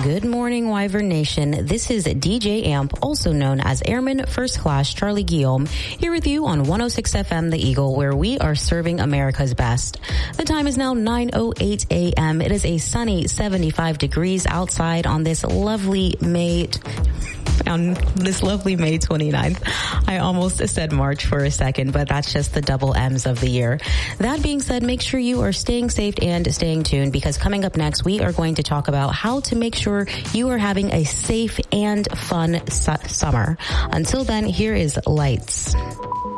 Good morning, Wyvern Nation. This is DJ Amp, also known as Airman First Class Charlie Guillaume, here with you on 106 FM The Eagle, where we are serving America's best. The time is now 9:08 a.m. It is a sunny 75 degrees outside on this lovely May 29th. I almost said March for a second, but that's just the double M's of the year. That being said, make sure you are staying safe and staying tuned, because coming up next, we are going to talk about how to make sure you are having a safe and fun summer. Until then, here is Lights.